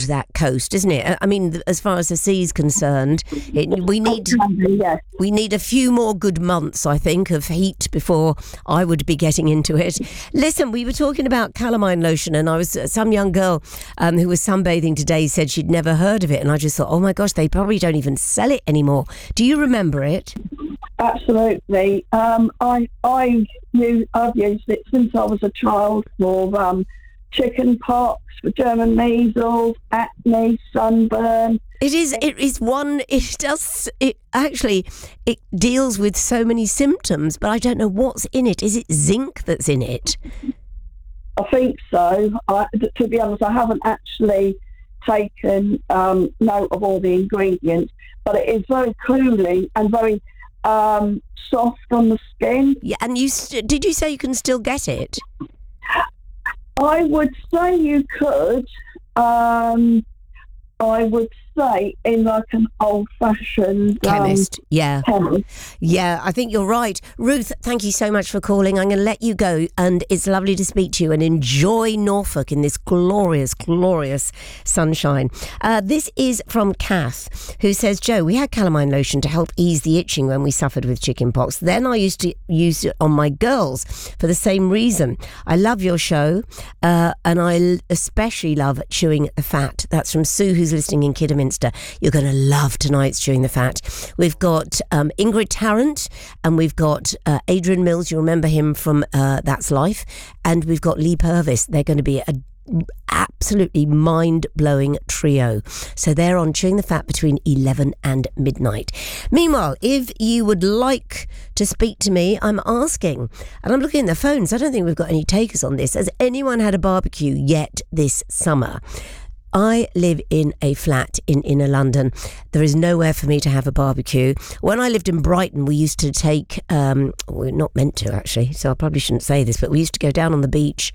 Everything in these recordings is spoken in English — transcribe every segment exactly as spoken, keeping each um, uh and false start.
that coast, isn't it? I mean, as far as the sea's concerned, it, we need Yes. we need a few more good months, I think, of heat before I would be getting into it. Listen, we were talking about calamine lotion, and I was some young girl um, who was sunbathing today said she'd never heard of it, and I just thought, oh my gosh, they probably don't even sell it anymore. Do you remember it? Absolutely. Um, I I knew I've used it since I was a child for um, chicken pox, for German measles, acne, sunburn. It is. It is one. It does. It actually. It deals with so many symptoms, but I don't know what's in it. Is it zinc that's in it? I think so. I, to be honest, I haven't actually taken um, note of all the ingredients, but it is very cooling and very um, soft on the skin. Yeah. And you st- did you say you can still get it? I would say you could. Um, I would say in like an old-fashioned Chemist, um, yeah. chemist. Yeah, I think you're right. Ruth, thank you so much for calling. I'm going to let you go, and it's lovely to speak to you, and enjoy Norfolk in this glorious, glorious sunshine. Uh, this is from Kath, who says, Joe, we had calamine lotion to help ease the itching when we suffered with chicken pox. Then I used to use it on my girls for the same reason. I love your show, uh, and I especially love chewing the fat. That's from Sue, who's listening in Kidderminster. You're going to love tonight's Chewing the Fat. We've got um, Ingrid Tarrant, and we've got uh, Adrian Mills. You remember him from uh, That's Life. And we've got Lee Purvis. They're going to be a absolutely mind-blowing trio. So they're on Chewing the Fat between eleven and midnight. Meanwhile, if you would like to speak to me, I'm asking, and I'm looking at the phones. I don't think we've got any takers on this. Has anyone had a barbecue yet this summer? I live in a flat in inner London. There is nowhere for me to have a barbecue. When I lived in Brighton, we used to take, um, we're not meant to actually, so I probably shouldn't say this, but we used to go down on the beach,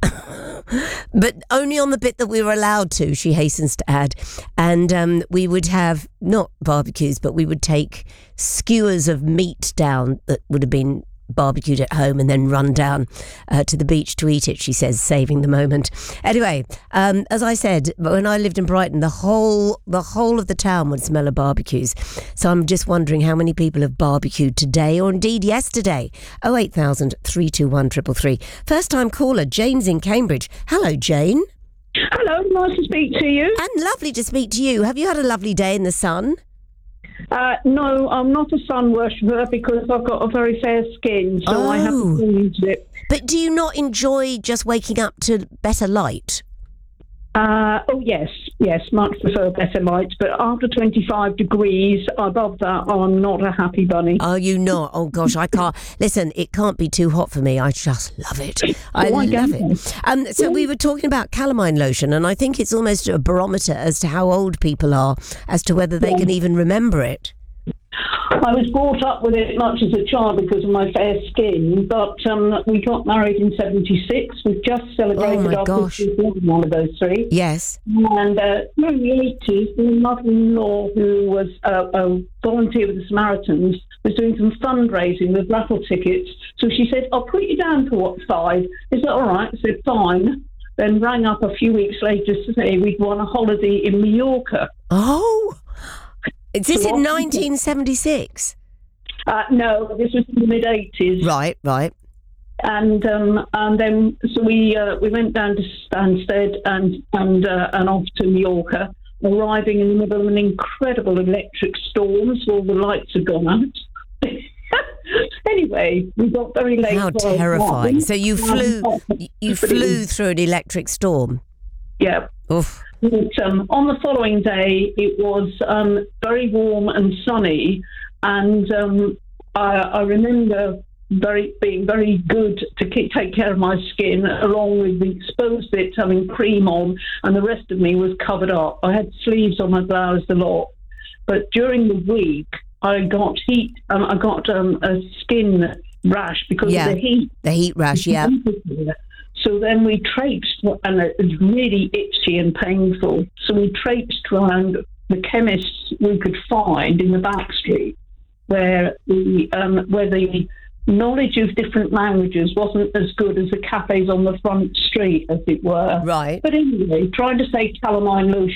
but only on the bit that we were allowed to, she hastens to add. And um, we would have, not barbecues, but we would take skewers of meat down that would have been barbecued at home and then run down uh, to the beach to eat it, she says, saving the moment. Anyway, um, as I said, when I lived in Brighton, the whole the whole of the town would smell of barbecues. So I'm just wondering how many people have barbecued today or indeed yesterday. oh eight thousand, three two one, three three three. First time caller, Jane's in Cambridge. Hello, Jane. Hello, nice to speak to you. And lovely to speak to you. Have you had a lovely day in the sun? Uh, no, I'm not a sun worshipper because I've got a very fair skin, so Oh. I haven't used it. But do you not enjoy just waking up to better light? Uh, oh, yes, yes, much prefer better light, but after twenty-five degrees, above that, I'm not a happy bunny. Are you not? Oh gosh, I can't. Listen, it can't be too hot for me. I just love it. I Oh, I love get it. Um, so we were talking about calamine lotion, and I think it's almost a barometer as to how old people are, as to whether they can even remember it. I was brought up with it much as a child because of my fair skin, but um, we got married in seventy-six. We've just celebrated Oh, my our gosh. fiftieth wedding anniversary. Yes. And uh, in the eighties, my mother-in-law, who was uh, a volunteer with the Samaritans, was doing some fundraising with raffle tickets. So she said, I'll put you down for what, five? Is that all right? I said, fine. Then rang up a few weeks later to say we'd won a holiday in Mallorca. Oh, is this So in what- nineteen seventy-six? Uh, no, this was in the mid-eighties. Right, right. And um, and then so we uh, we went down to Stansted and and uh, and off to Mallorca, arriving in the middle of an incredible electric storm, so all the lights had gone out. Anyway, we got very late. How for our terrifying! flight. So you flew, you flew through an electric storm. Yeah. Oof. But, um, on the following day, it was um, very warm and sunny, and um, I, I remember very being very good to keep, take care of my skin, along with the exposed bits having cream on, and the rest of me was covered up. I had sleeves on my blouse a lot, but during the week I got heat. Um, I got um, a skin rash because Yeah. of the heat. The heat rash, yeah. So then we traipsed, and it was really itchy and painful. So we traipsed around the chemists we could find in the back street, where the um, where the knowledge of different languages wasn't as good as the cafes on the front street, as it were. Right. But anyway, trying to say calamine lotion